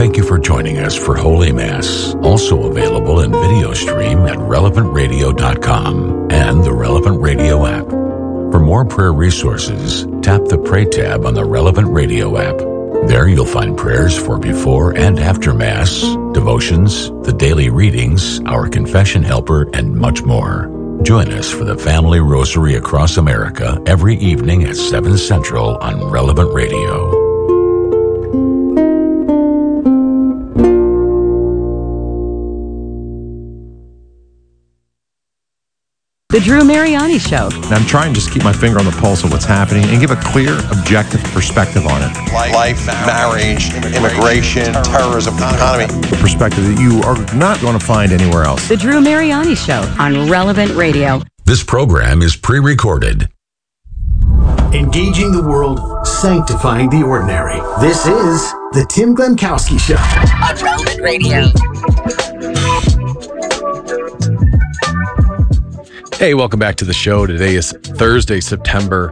Thank you for joining us for Holy Mass, also available in video stream at relevantradio.com and the Relevant Radio app. For more prayer resources, tap the Pray tab on the Relevant Radio app. There you'll find prayers for before and after Mass, devotions, the daily readings, our confession helper, and much more. Join us for the Family Rosary across America every evening at 7 Central on Relevant Radio. The Drew Mariani Show. And I'm trying to just keep my finger on the pulse of what's happening and give a clear, objective perspective on it. Life, marriage, immigration, terrorism, economy. The perspective that you are not going to find anywhere else. The Drew Mariani Show on Relevant Radio. This program is pre-recorded. Engaging the world, sanctifying the ordinary. This is the Tim Glenkowski Show on Relevant Radio. Hey, welcome back to the show. Today is Thursday, September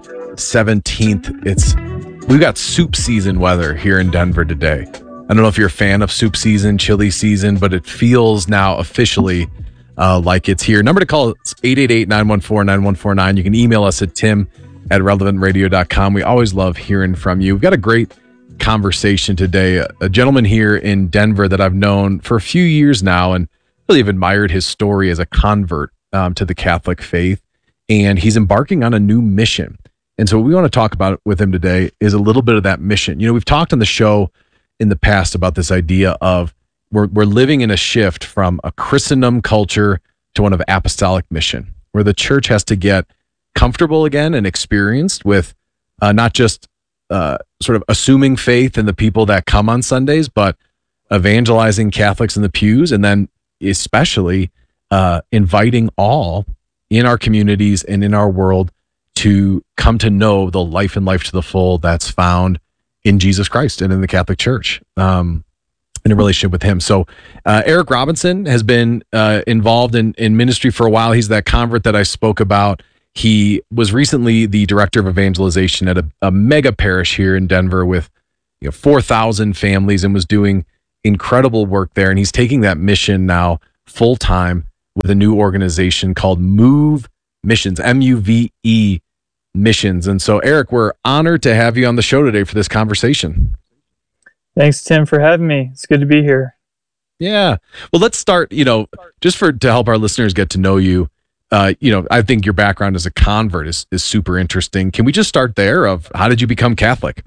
17th. We've got soup season weather here in Denver today. I don't know if you're a fan of soup season, chili season, but it feels now officially like it's here. Number to call is 888-914-9149. You can email us at tim@relevantradio.com. We always love hearing from you. We've got a great conversation today. A gentleman here in Denver that I've known for a few years now and really have admired his story as a convert to the Catholic faith, and he's embarking on a new mission. And so what we want to talk about with him today is a little bit of that mission. You know, we've talked on the show in the past about this idea of we're living in a shift from a Christendom culture to one of apostolic mission, where the church has to get comfortable again and experienced with not just sort of assuming faith in the people that come on Sundays, but evangelizing Catholics in the pews, and then especially inviting all in our communities and in our world to come to know the life and life to the full that's found in Jesus Christ and in the Catholic Church, in a relationship with him. So Eric Robinson has been involved in ministry for a while. He's that convert that I spoke about. He was recently the director of evangelization at a mega parish here in Denver with 4,000 families, and was doing incredible work there. And he's taking that mission now full time with a new organization called Move Missions, MUVE Missions. And so, Eric, we're honored to have you on the show today for this conversation. Thanks, Tim, for having me. It's good to be here. Yeah. Well, let's start, just to help our listeners get to know you. I think your background as a convert is super interesting. Can we just start there of how did you become Catholic?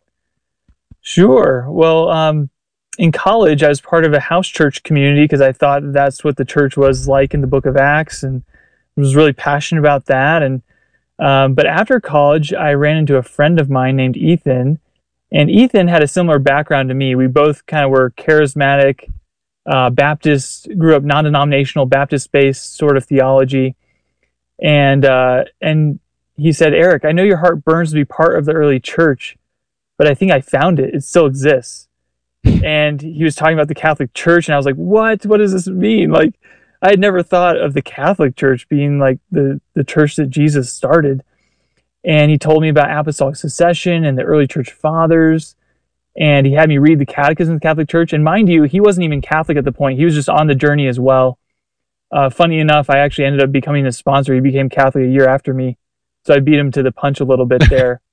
Sure. Well, in college, I was part of a house church community because I thought that's what the church was like in the Book of Acts, and was really passionate about that. And but after college, I ran into a friend of mine named Ethan, and Ethan had a similar background to me. We both kind of were charismatic Baptist, grew up non-denominational Baptist-based sort of theology, and he said, "Eric, I know your heart burns to be part of the early church, but I think I found it. It still exists." And he was talking about the Catholic Church, and I was like, what does this mean? Like, I had never thought of the Catholic Church being like the church that Jesus started. And he told me about apostolic succession and the early church fathers, and he had me read the Catechism of the Catholic Church. And mind you, he wasn't even Catholic at the point. He was just on the journey as well. Funny enough, I actually ended up becoming a sponsor. He became Catholic a year after me, so I beat him to the punch a little bit there.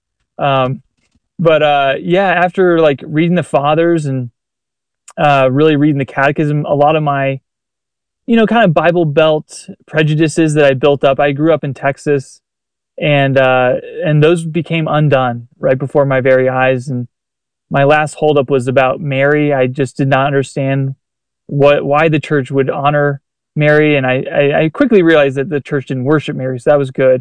But after like reading the fathers and really reading the Catechism, a lot of my, kind of Bible Belt prejudices that I built up. I grew up in Texas, and those became undone right before my very eyes. And my last holdup was about Mary. I just did not understand why the church would honor Mary, and I quickly realized that the church didn't worship Mary, so that was good.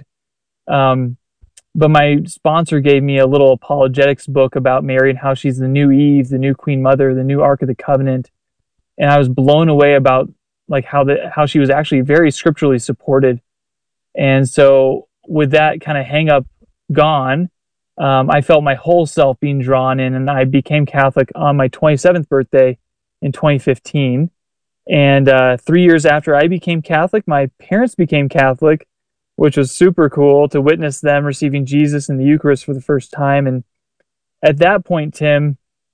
But my sponsor gave me a little apologetics book about Mary and how she's the new Eve, the new Queen Mother, the new Ark of the Covenant. And I was blown away about like how she was actually very scripturally supported. And so with that kind of hang up gone, I felt my whole self being drawn in, and I became Catholic on my 27th birthday in 2015. And 3 years after I became Catholic, my parents became Catholic, which was super cool to witness them receiving Jesus in the Eucharist for the first time. And at that point, Tim,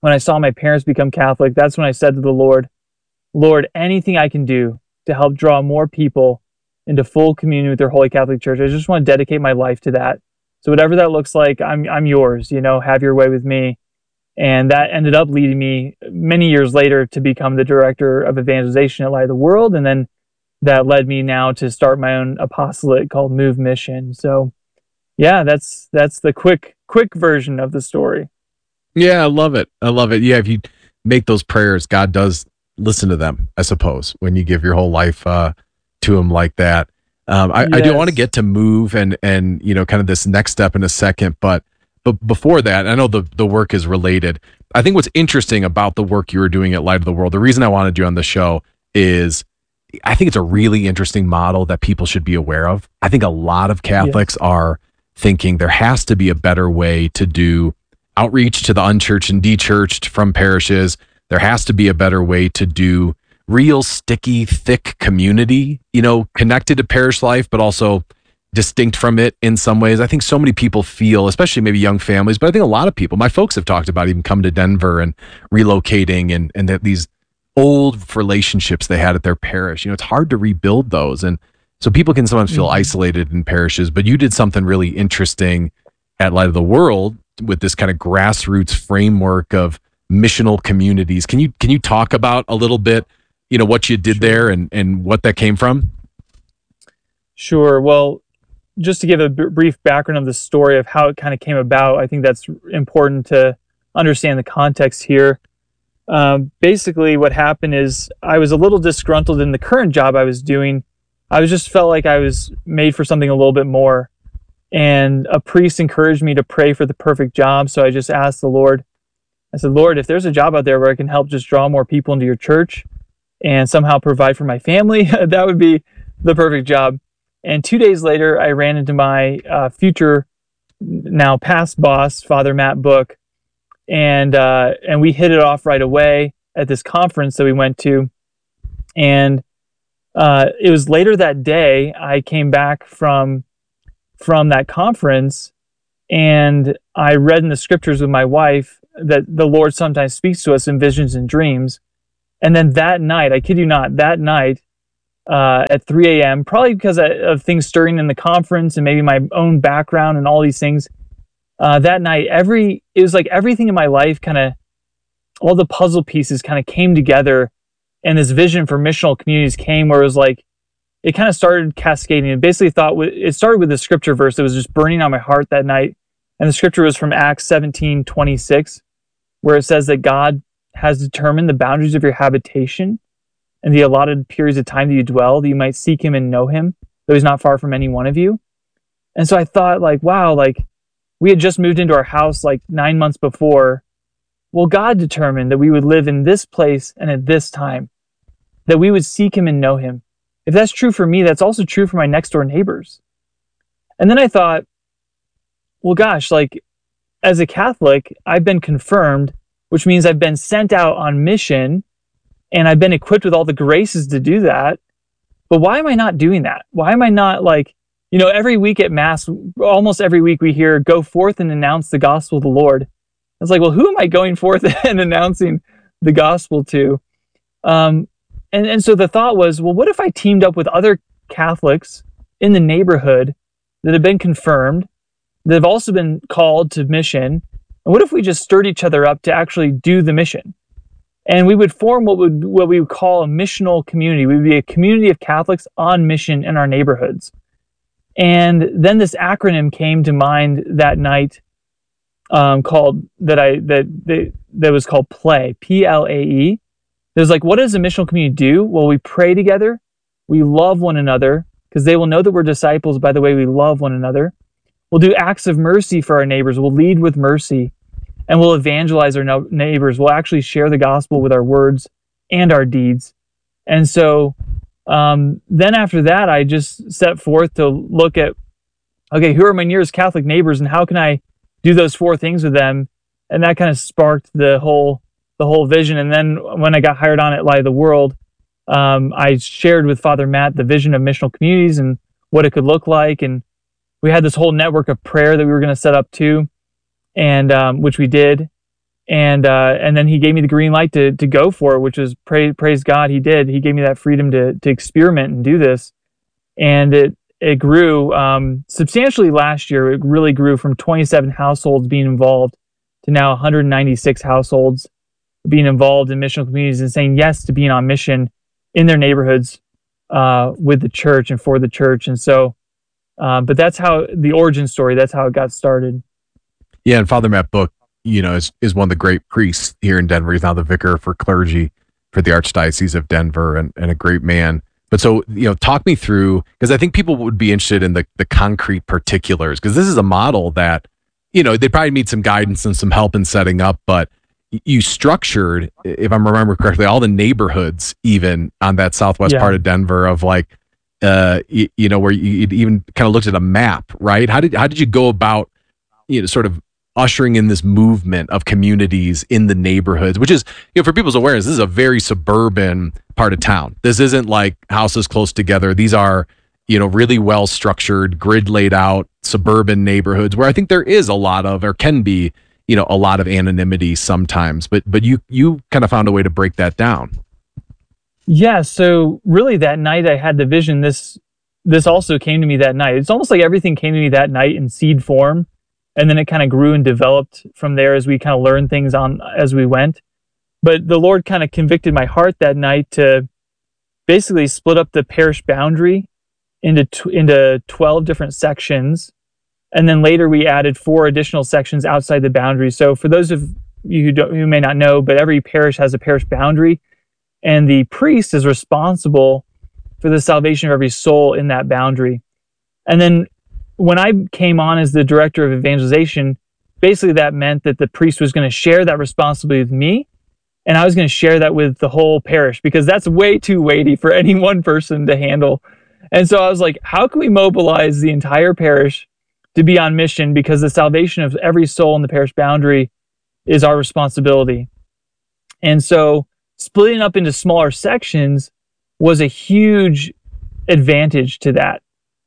when I saw my parents become Catholic, that's when I said to the Lord, Lord, anything I can do to help draw more people into full communion with their Holy Catholic Church, I just want to dedicate my life to that. So whatever that looks like, I'm yours, have your way with me. And that ended up leading me many years later to become the director of evangelization at Light of the World. And then that led me now to start my own apostolate called Move Mission. So yeah, that's the quick version of the story. Yeah, I love it. Yeah, if you make those prayers, God does listen to them, I suppose, when you give your whole life to him like that. I do want to get to Move and kind of this next step in a second, but before that, I know the work is related. I think what's interesting about the work you were doing at Light of the World, the reason I wanted you on the show is I think it's a really interesting model that people should be aware of. I think a lot of Catholics are thinking there has to be a better way to do outreach to the unchurched and dechurched from parishes. There has to be a better way to do real sticky, thick community, connected to parish life, but also distinct from it in some ways. I think so many people feel, especially maybe young families, but I think a lot of people, my folks have talked about even coming to Denver and relocating and that these old relationships they had at their parish. It's hard to rebuild those. And so people can sometimes feel isolated in parishes, but you did something really interesting at Light of the World with this kind of grassroots framework of missional communities. Can you talk about a little bit, what you did there and what that came from? Sure. Well, just to give a brief background of the story of how it kind of came about, I think that's important to understand the context here. Basically, what happened is I was a little disgruntled in the current job I was doing. I just felt like I was made for something a little bit more. And a priest encouraged me to pray for the perfect job. So I just asked the Lord, I said, Lord, if there's a job out there where I can help just draw more people into your church and somehow provide for my family, that would be the perfect job. And 2 days later, I ran into my future, now past boss, Father Matt Book, and we hit it off right away at this conference that we went to. And it was later that day I came back from that conference, and I read in the scriptures with my wife that the Lord sometimes speaks to us in visions and dreams. And then that night, I kid you not, that night, at 3 a.m., probably because of things stirring in the conference and maybe my own background and all these things. That night, it was like everything in my life all the puzzle pieces kind of came together, and this vision for missional communities came where it was like, it kind of started cascading. It basically it started with the scripture verse that was just burning on my heart that night. And the scripture was from Acts 17:26, where it says that God has determined the boundaries of your habitation and the allotted periods of time that you dwell, that you might seek him and know him, though he's not far from any one of you. And so I thought, wow, we had just moved into our house 9 months before. Well, God determined that we would live in this place and at this time, that we would seek him and know him. If that's true for me, that's also true for my next door neighbors. And then I thought, well, gosh, as a Catholic, I've been confirmed, which means I've been sent out on mission, and I've been equipped with all the graces to do that. But why am I not doing that? Why am I not every week at Mass, almost every week we hear, go forth and announce the gospel of the Lord. It's like, well, who am I going forth and announcing the gospel to? And so the thought was, well, what if I teamed up with other Catholics in the neighborhood that have been confirmed, that have also been called to mission? And what if we just stirred each other up to actually do the mission? And we would form what we would call a missional community. We would be a community of Catholics on mission in our neighborhoods. And then this acronym came to mind that night, that was called PLAE, PLAE. It was what does a missional community do? Well, we pray together, we love one another, because they will know that we're disciples by the way we love one another. We'll do acts of mercy for our neighbors. We'll lead with mercy, and we'll evangelize our neighbors. We'll actually share the gospel with our words and our deeds. And so then after that, I just set forth to look at, okay, who are my nearest Catholic neighbors, and how can I do those 4 things with them? And that kind of sparked the whole vision. And then when I got hired on at Light of the World, I shared with Father Matt the vision of missional communities and what it could look like. And we had this whole network of prayer that we were going to set up too, and which we did. And then he gave me the green light to go for it, which was praise God he did. He gave me that freedom to experiment and do this. And it grew substantially last year. It really grew from 27 households being involved to now 196 households being involved in missional communities and saying yes to being on mission in their neighborhoods with the church and for the church. And so, but that's how the origin story, that's how it got started. Yeah, and Father Matt Book, is one of the great priests here in Denver. He's now the vicar for clergy for the Archdiocese of Denver and a great man. But so, talk me through, because I think people would be interested in the concrete particulars, because this is a model that, they probably need some guidance and some help in setting up, but you structured, if I'm remembering correctly, all the neighborhoods even on that southwest part of Denver of like, where you even kind of looked at a map, right? How did you go about, sort of ushering in this movement of communities in the neighborhoods, which is, for people's awareness, this is a very suburban part of town. This isn't like houses close together. These are, really well structured, grid laid out suburban neighborhoods where I think there is a lot of, or can be, a lot of anonymity sometimes, but you kind of found a way to break that down. Yeah. So really that night I had the vision, this also came to me that night. It's almost like everything came to me that night in seed form. And then it kind of grew and developed from there as we kind of learned things as we went. But the Lord kind of convicted my heart that night to basically split up the parish boundary into 12 different sections. And then later we added 4 additional sections outside the boundary. So for those of you who may not know, but every parish has a parish boundary, and the priest is responsible for the salvation of every soul in that boundary. And then when I came on as the director of evangelization, basically that meant that the priest was going to share that responsibility with me, and I was going to share that with the whole parish, because that's way too weighty for any one person to handle. And so I was like, how can we mobilize the entire parish to be on mission, because the salvation of every soul in the parish boundary is our responsibility. And so splitting up into smaller sections was a huge advantage to that.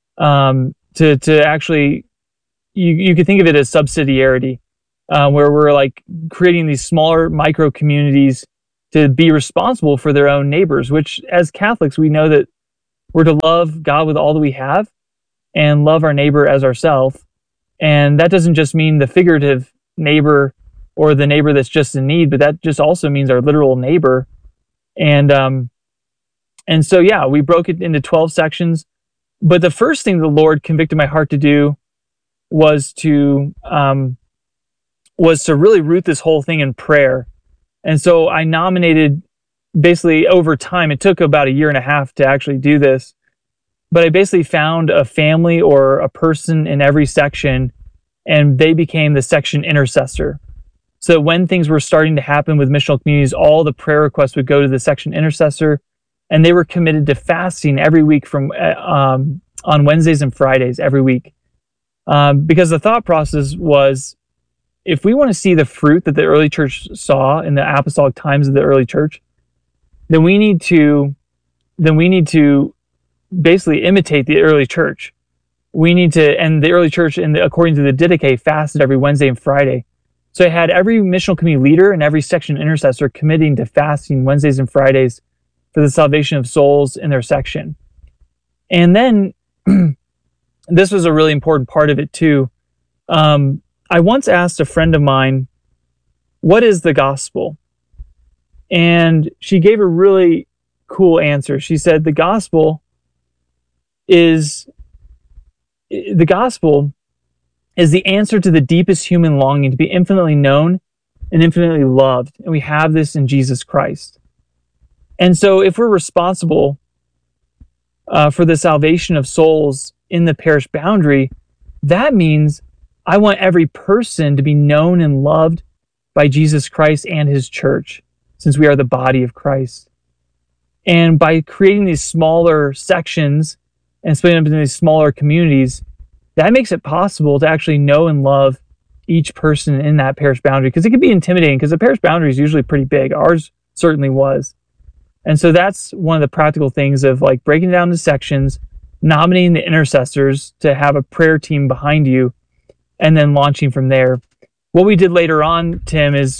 To actually, you could think of it as subsidiarity, where we're like creating these smaller micro communities to be responsible for their own neighbors, which as Catholics, we know that we're to love God with all that we have and love our neighbor as ourselves. And that doesn't just mean the figurative neighbor or the neighbor that's just in need, but that just also means our literal neighbor. And so, yeah, we broke it into 12 sections. But the first thing the Lord convicted my heart to do was to really root this whole thing in prayer. And so I nominated, basically over time, it took about 1.5 years to actually do this, but I basically found a family or a person in every section, and they became the section intercessor. So when things were starting to happen with missional communities, all the prayer requests would go to the section intercessor, and they were committed to fasting every week from on Wednesdays and Fridays every week. Because the thought process was, if we want to see the fruit that the early church saw in the apostolic times of the early church, then we need to basically imitate the early church. And the early church, according to the Didache, fasted every Wednesday and Friday. So I had every missional community leader and every section intercessor committing to fasting Wednesdays and Fridays for the salvation of souls in their section. And then this was a really important part of it too. I once asked a friend of mine, what is the gospel? And she gave a really cool answer. She said, the gospel is the answer to the deepest human longing to be infinitely known and infinitely loved. And we have this in Jesus Christ. And so if we're responsible for the salvation of souls in the parish boundary, that means I want every person to be known and loved by Jesus Christ and his church, since we are the body of Christ. And by creating these smaller sections and splitting up into these smaller communities, that makes it possible to actually know and love each person in that parish boundary, because it can be intimidating, because the parish boundary is usually pretty big. Ours certainly was. And so that's one of the practical things of like breaking down the sections, nominating the intercessors to have a prayer team behind you, and then launching from there. What we did later on, Tim, is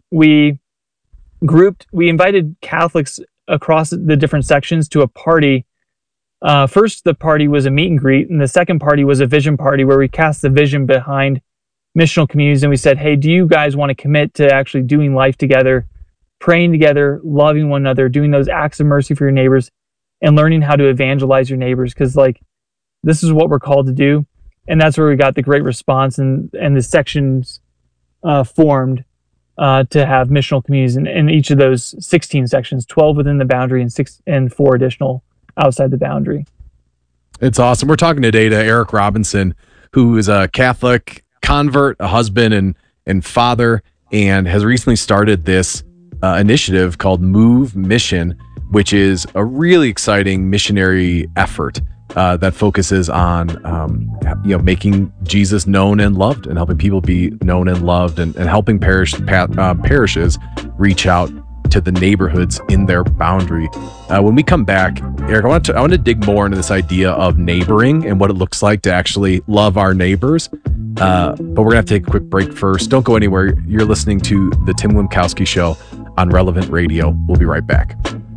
we invited Catholics across the different sections to a party. First, the party was a meet and greet, and the second party was a vision party where we cast the vision behind missional communities, and we said, hey, do you guys want to commit to actually doing life together, praying together, loving one another, doing those acts of mercy for your neighbors, and learning how to evangelize your neighbors? Because this is what we're called to do. And that's where we got the great response, and the sections formed to have missional communities in each of those 16 sections, 12 within the boundary and 4 additional outside the boundary. It's awesome. We're talking today to Eric Robinson, who is a Catholic convert, a husband and father, and has recently started this initiative called Move Mission, which is a really exciting missionary effort that focuses on making Jesus known and loved, and helping people be known and loved, and helping parishes reach out to the neighborhoods in their boundary. When we come back, Eric, I want to dig more into this idea of neighboring and what it looks like to actually love our neighbors. But we're gonna have to take a quick break first. Don't go anywhere. You're listening to the Tim Glimkowski Show on Relevant Radio. We'll be right back.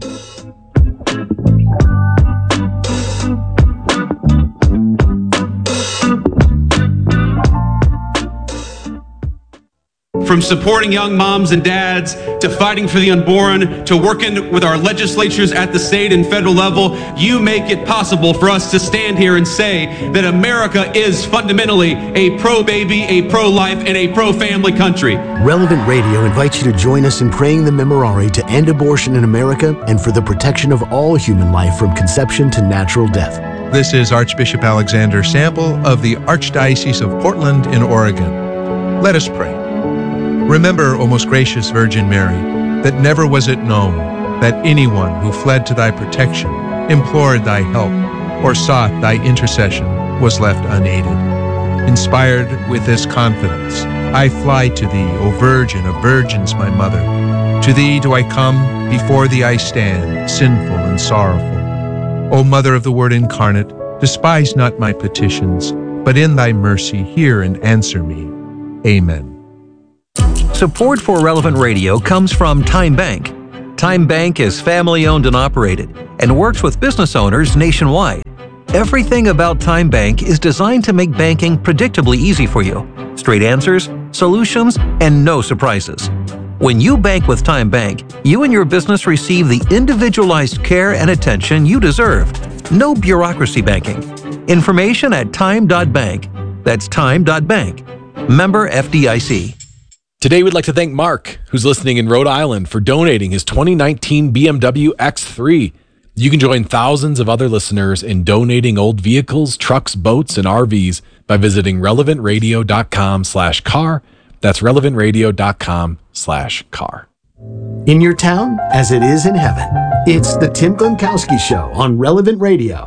From supporting young moms and dads, to fighting for the unborn, to working with our legislatures at the state and federal level, you make it possible for us to stand here and say that America is fundamentally a pro-baby, a pro-life, and a pro-family country. Relevant Radio invites you to join us in praying the Memorare to end abortion in America and for the protection of all human life from conception to natural death. This is Archbishop Alexander Sample of the Archdiocese of Portland in Oregon. Let us pray. Remember, O most gracious Virgin Mary, that never was it known that anyone who fled to thy protection, implored thy help, or sought thy intercession was left unaided. Inspired with this confidence, I fly to thee, O Virgin of Virgins, my mother. To thee do I come, before thee I stand, sinful and sorrowful. O Mother of the Word incarnate, despise not my petitions, but in thy mercy hear and answer me. Amen. Support for Relevant Radio comes from Time Bank. Time Bank is family-owned and operated and works with business owners nationwide. Everything about Time Bank is designed to make banking predictably easy for you. Straight answers, solutions, and no surprises. When you bank with Time Bank, you and your business receive the individualized care and attention you deserve. No bureaucracy banking. Information at time.bank. That's time.bank. Member FDIC. Today, we'd like to thank Mark, who's listening in Rhode Island, for donating his 2019 BMW X3. You can join thousands of other listeners in donating old vehicles, trucks, boats, and RVs by visiting relevantradio.com/car. That's relevantradio.com/car. In your town, as it is in heaven, it's the Tim Glimkowski Show on Relevant Radio.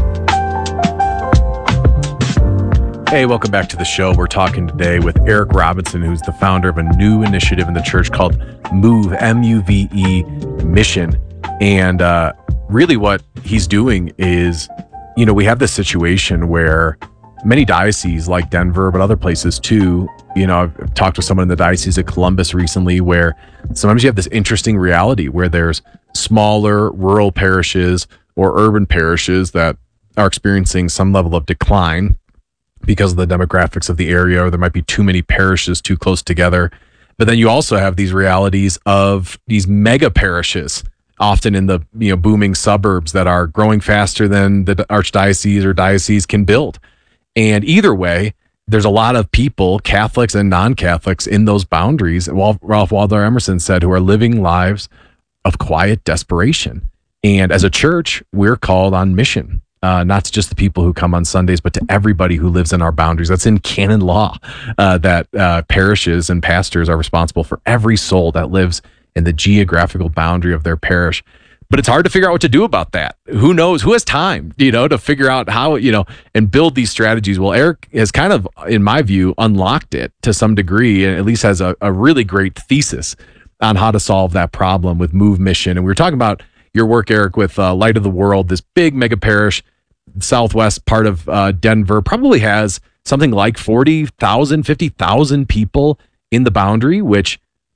Hey, welcome back to the show. We're talking today with Eric Robinson, who's the founder of a new initiative in the church called Move, M-U-V-E, Mission. And really what he's doing is, we have this situation where many dioceses like Denver, but other places too, I've talked to someone in the Diocese of Columbus recently where sometimes you have this interesting reality where there's smaller rural parishes or urban parishes that are experiencing some level of decline because of the demographics of the area, or there might be too many parishes too close together. But then you also have these realities of these mega parishes, often in the booming suburbs that are growing faster than the archdiocese or diocese can build. And either way, there's a lot of people, Catholics and non-Catholics, in those boundaries, Ralph Waldo Emerson said, who are living lives of quiet desperation. And as a church, we're called on mission. Not to just the people who come on Sundays, but to everybody who lives in our boundaries. That's in canon law, that parishes and pastors are responsible for every soul that lives in the geographical boundary of their parish. But it's hard to figure out what to do about that. Who knows? Who has time, to figure out how, and build these strategies? Well, Eric has kind of, in my view, unlocked it to some degree, and at least has a really great thesis on how to solve that problem with Move Mission. And we were talking about your work, Eric, with Light of the World, this big mega parish, southwest part of Denver, probably has something like 40,000, 50,000 people in the boundary, which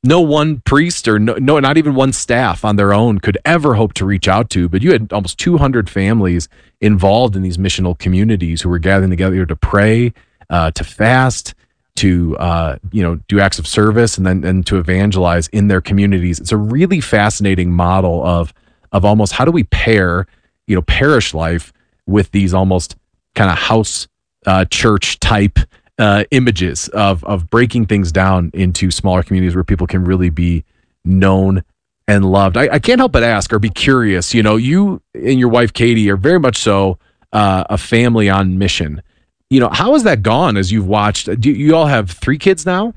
no one priest or no, not even one staff on their own could ever hope to reach out to. But you had almost 200 families involved in these missional communities who were gathering together to pray, to fast, to do acts of service, and to evangelize in their communities. It's a really fascinating model of almost how do we pair parish life with these almost kind of house church type images of breaking things down into smaller communities where people can really be known and loved. I can't help but ask or be curious. You and your wife Katie are very much so a family on mission. How has that gone as you've watched? Do you all have 3 kids now?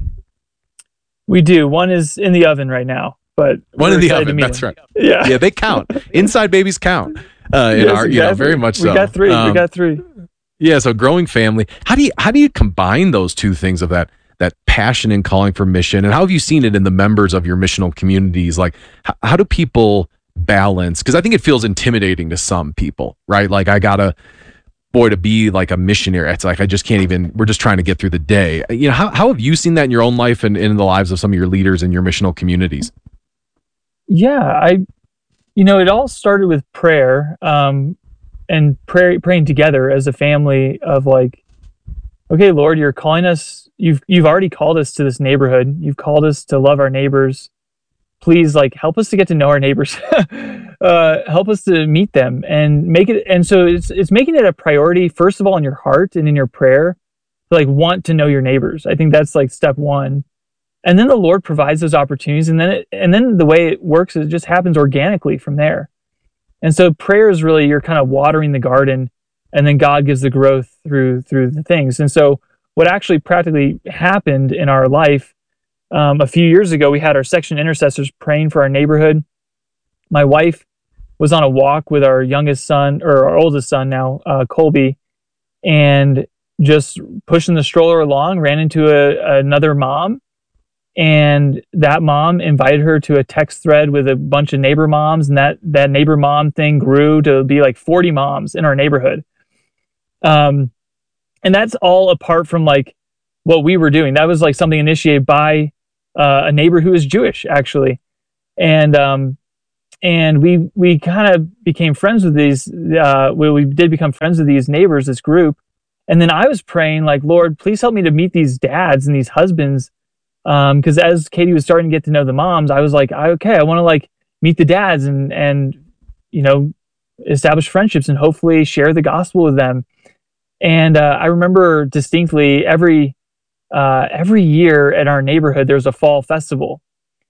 We do. One is in the oven right now, but one in the oven. That's right. Yeah, they count. Inside babies count. Very much so. We got 3. We got 3. Yeah, so growing family. How do you combine those two things of that passion and calling for mission, and how have you seen it in the members of your missional communities? Like, how do people balance? Because I think it feels intimidating to some people, right? Like, to be like a missionary, it's like I just can't even. We're just trying to get through the day. How have you seen that in your own life and in the lives of some of your leaders in your missional communities? Yeah, it all started with prayer. And praying together as a family of like, okay, Lord, you're calling us. You've already called us to this neighborhood. You've called us to love our neighbors. Please, help us to get to know our neighbors. Help us to meet them and make it. And so it's making it a priority, first of all, in your heart and in your prayer, to want to know your neighbors. I think that's step one. And then the Lord provides those opportunities, and then the way it works is it just happens organically from there. And so prayer is really, you're kind of watering the garden, and then God gives the growth through the things. And so what actually practically happened in our life, a few years ago, we had our section intercessors praying for our neighborhood. My wife was on a walk with our youngest son, or our oldest son now, Colby, and just pushing the stroller along, ran into another mom. And that mom invited her to a text thread with a bunch of neighbor moms, and that neighbor mom thing grew to be 40 moms in our neighborhood. And that's all apart from what we were doing. That was something initiated by a neighbor who is Jewish, actually. And we kind of became friends with these. We did become friends with these neighbors, this group. And then I was praying Lord, please help me to meet these dads and these husbands. Because as Katie was starting to get to know the moms, I was okay, I want to meet the dads and establish friendships and hopefully share the gospel with them. And I remember distinctly every year at our neighborhood there's a fall festival,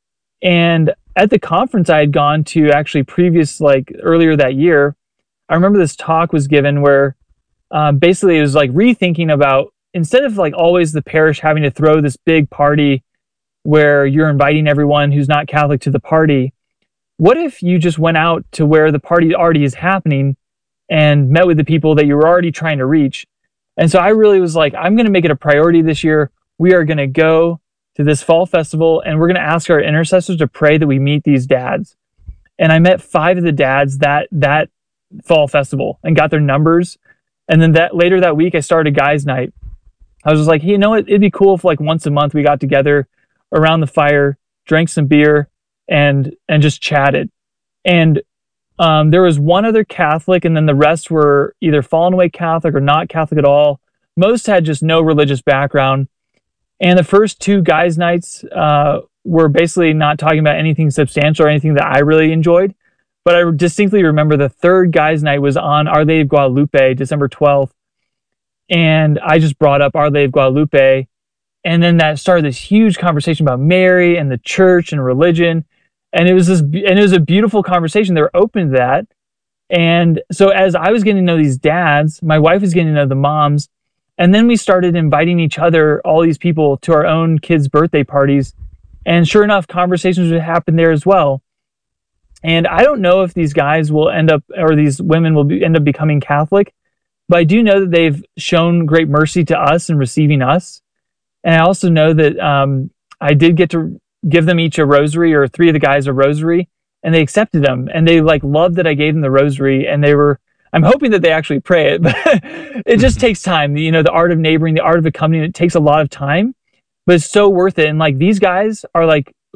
and at the conference I had gone to actually earlier that year, I remember this talk was given where basically it was rethinking about, instead of always the parish having to throw this big party where you're inviting everyone who's not Catholic to the party, what if you just went out to where the party already is happening and met with the people that you were already trying to reach? And so I really was I'm going to make it a priority this year. We are going to go to this fall festival, and we're going to ask our intercessors to pray that we meet these dads. And I met 5 of the dads that fall festival and got their numbers. And then later that week, I started a guys' night. I was just hey, you know what? It'd be cool if once a month we got together around the fire, drank some beer, and just chatted. And there was one other Catholic, and then the rest were either fallen away Catholic or not Catholic at all. Most had just no religious background. And the first 2 guys' nights were basically not talking about anything substantial or anything that I really enjoyed. But I distinctly remember the 3rd guys' night was on Our Lady of Guadalupe, December 12th. And I just brought up Our Lady of Guadalupe. And then that started this huge conversation about Mary and the church and religion. And it was a beautiful conversation. They were open to that. And so as I was getting to know these dads, my wife was getting to know the moms. And then we started inviting each other, all these people, to our own kids' birthday parties. And sure enough, conversations would happen there as well. And I don't know if these guys will end up, or these women will end up becoming Catholic, but I do know that they've shown great mercy to us in receiving us. And I also know that I did get to give them each a rosary, or 3 of the guys a rosary, and they accepted them. And they loved that I gave them the rosary, and I'm hoping that they actually pray it, but it just takes time. The art of neighboring, the art of accompanying, it takes a lot of time, but it's so worth it. And these guys are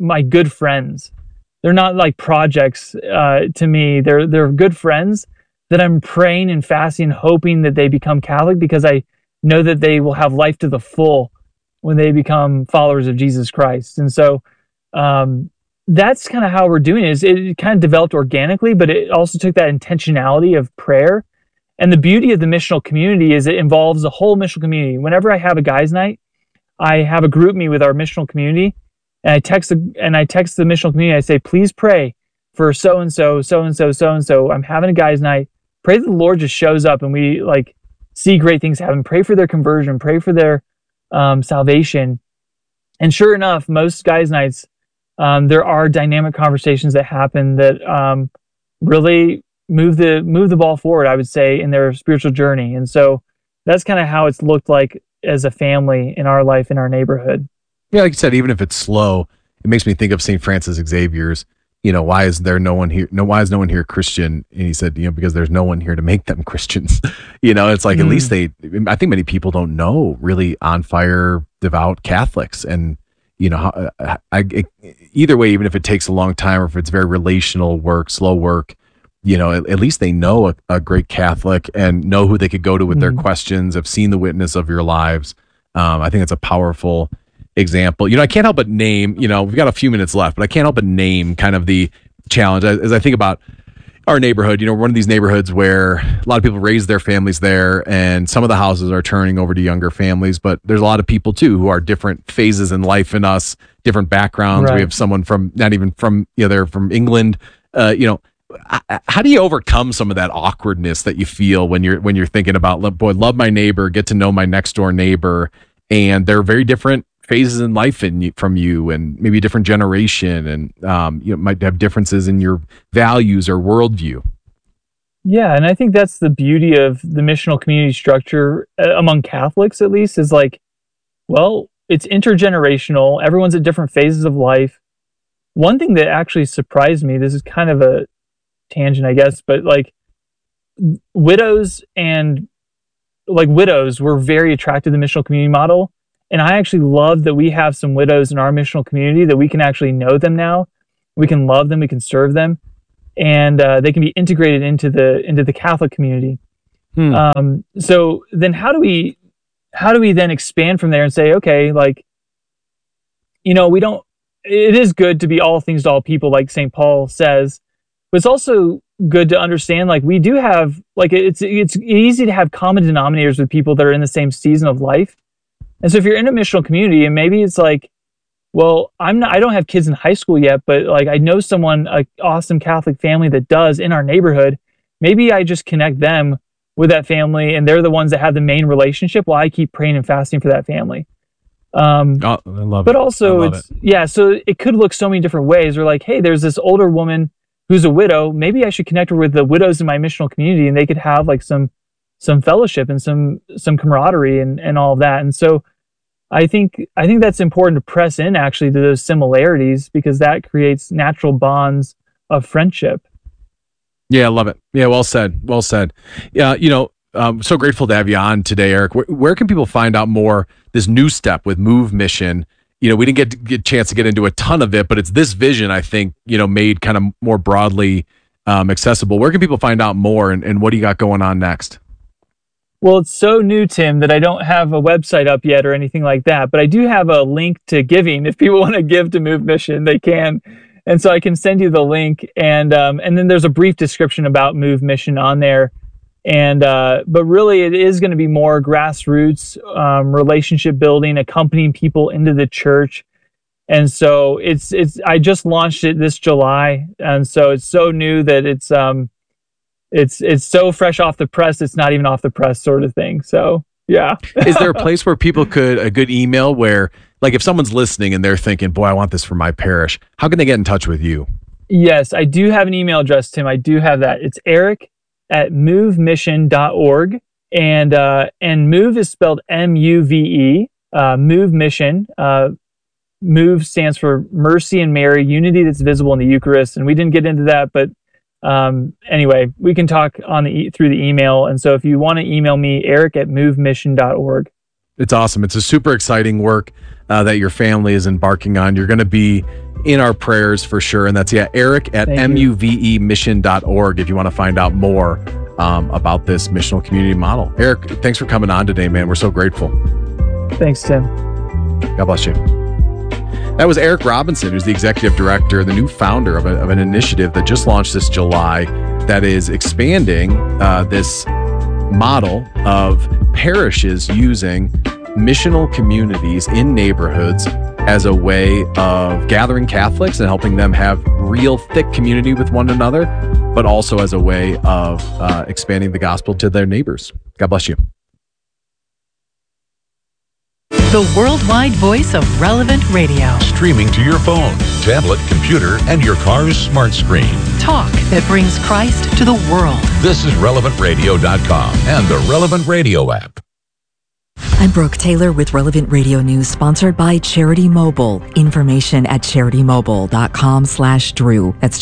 my good friends. They're not like projects to me. They're good friends that I'm praying and fasting, hoping that they become Catholic, because I know that they will have life to the full when they become followers of Jesus Christ. And so that's kind of how we're doing it. It kind of developed organically, but it also took that intentionality of prayer. And the beauty of the missional community is it involves the whole missional community. Whenever I have a guys' night, I have a group meet with our missional community, and I text the missional community. I say, please pray for so and so, so and so, so and so. I'm having a guys' night. Pray that the Lord just shows up and we like see great things happen. Pray for their conversion. Pray for their salvation. And sure enough, most guys' nights, there are dynamic conversations that happen that really move the ball forward, I would say, in their spiritual journey. And so that's kind of how it's looked like as a family in our life, in our neighborhood. Yeah, like you said, even if it's slow, it makes me think of St. Francis Xavier's, why is there no one here? Why is no one here Christian? And he said, because there's no one here to make them Christians. It's like, at least I think many people don't know really on fire, devout Catholics. And, either way, even if it takes a long time or if it's very relational work, slow work, at least they know a great Catholic and know who they could go to with their questions, have seen the witness of your lives. I think it's a powerful example. I can't help but name, we've got a few minutes left, but I can't help but name kind of the challenge as I think about our neighborhood. We're one of these neighborhoods where a lot of people raise their families there, and some of the houses are turning over to younger families, but there's a lot of people too who are different phases in life in us, different backgrounds. Right. We have someone from, not even from, they're from England. How do you overcome some of that awkwardness that you feel when you're thinking about, love my neighbor, get to know my next door neighbor, and they're very different phases in life from you, and maybe a different generation, and might have differences in your values or worldview. Yeah, and I think that's the beauty of the missional community structure among Catholics, at least, is like, well, it's intergenerational. Everyone's at different phases of life. One thing that actually surprised me, this is kind of a tangent, I guess, but like widows were very attracted to the missional community model. And I actually love that we have some widows in our missional community that we can actually know them now. We can love them, we can serve them, and they can be integrated into the Catholic community. So then how do we then expand from there and say, okay, like, it is good to be all things to all people, like St. Paul says, but it's also good to understand, like, we do have, like, it's easy to have common denominators with people that are in the same season of life. And so if you're in a missional community and maybe it's like, well, I don't have kids in high school yet, but like I know someone, an awesome Catholic family that does in our neighborhood, maybe I just connect them with that family and they're the ones that have the main relationship while I keep praying and fasting for that family. I love but it. Also so it could look so many different ways. Or like, hey, there's this older woman who's a widow. Maybe I should connect her with the widows in my missional community and they could have like some fellowship and some camaraderie and all of that. And so I think that's important to press in actually to those similarities, because that creates natural bonds of friendship. Yeah, I love it. Yeah, well said. Well said. Yeah, I'm so grateful to have you on today, Eric. Where can people find out more this new step with Move Mission? We didn't get a chance to get into a ton of it, but it's this vision, I think, made kind of more broadly accessible. Where can people find out more, and what do you got going on next? Well, it's so new, Tim, that I don't have a website up yet or anything like that, but I do have a link to giving. If people want to give to Move Mission, they can. And so I can send you the link, and then there's a brief description about Move Mission on there. And but really, it is going to be more grassroots relationship building, accompanying people into the church. And so it's I just launched it this July, and so it's so new that it's so fresh off the press, it's not even off the press sort of thing. So yeah. Is there a place where people a good email where, like, if someone's listening and they're thinking, boy, I want this for my parish, how can they get in touch with you? Yes, I do have an email address, Tim. I do have that. It's eric@movemission.org. And Move is spelled M-U-V-E, Move Mission. Move stands for Mercy and Mary, unity that's visible in the Eucharist. And we didn't get into that, but anyway, we can talk on through the email. And so if you want to email me, eric@movemission.org. It's awesome. It's a super exciting work that your family is embarking on. You're going to be in our prayers for sure. And that's Eric at muvemission.org if you want to find out more about this missional community model. Eric, thanks for coming on today, man. We're so grateful. Thanks, Tim. God bless you. That was Eric Robinson, who's the executive director, the new founder of an initiative that just launched this July that is expanding this model of parishes using missional communities in neighborhoods as a way of gathering Catholics and helping them have real thick community with one another, but also as a way of expanding the gospel to their neighbors. God bless you. The worldwide voice of Relevant Radio. Streaming to your phone, tablet, computer, and your car's smart screen. Talk that brings Christ to the world. This is RelevantRadio.com and the Relevant Radio app. I'm Brooke Taylor with Relevant Radio News, sponsored by Charity Mobile. Information at CharityMobile.com/Drew. That's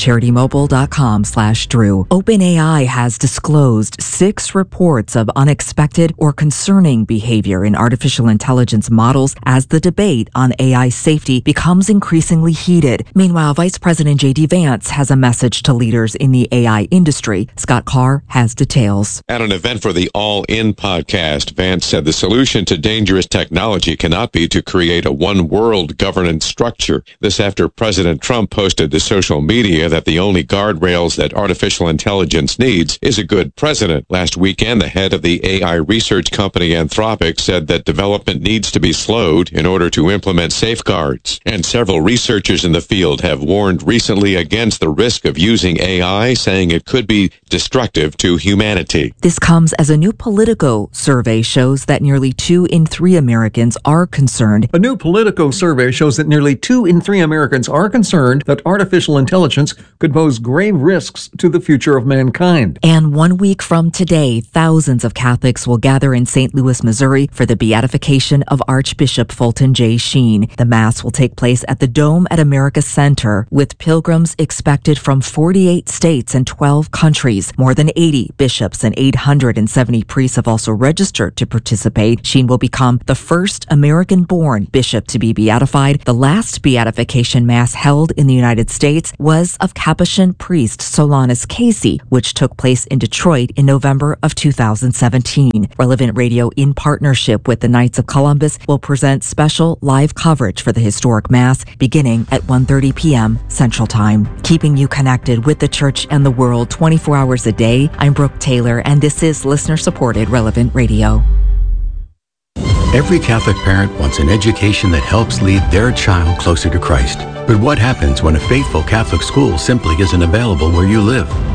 CharityMobile.com/Drew. OpenAI has disclosed 6 reports of unexpected or concerning behavior in artificial intelligence models as the debate on AI safety becomes increasingly heated. Meanwhile, Vice President J.D. Vance has a message to leaders in the AI industry. Scott Carr has details. At an event for the All In podcast, Vance said the solution to dangerous technology cannot be to create a one-world governance structure. This after President Trump posted to social media that the only guardrails that artificial intelligence needs is a good president. Last weekend, the head of the AI research company Anthropic said that development needs to be slowed in order to implement safeguards. And several researchers in the field have warned recently against the risk of using AI, saying it could be destructive to humanity. This comes as a new Politico survey shows that nearly 2 in 3 Americans are concerned. A new Politico survey shows that nearly 2 in 3 Americans are concerned that artificial intelligence could pose grave risks to the future of mankind. And 1 week from today, thousands of Catholics will gather in St. Louis, Missouri for the beatification of Archbishop Fulton J. Sheen. The Mass will take place at the Dome at America Center, with pilgrims expected from 48 states and 12 countries. More than 80 bishops and 870 priests have also registered to participate. Sheen will become the first American-born bishop to be beatified. The last beatification mass held in the United States was of Capuchin priest Solanus Casey, which took place in Detroit in November of 2017. Relevant Radio, in partnership with the Knights of Columbus, will present special live coverage for the historic mass beginning at 1:30 p.m. Central Time. Keeping you connected with the church and the world 24 hours a day, I'm Brooke Taylor, and this is listener-supported Relevant Radio. Every Catholic parent wants an education that helps lead their child closer to Christ. But what happens when a faithful Catholic school simply isn't available where you live?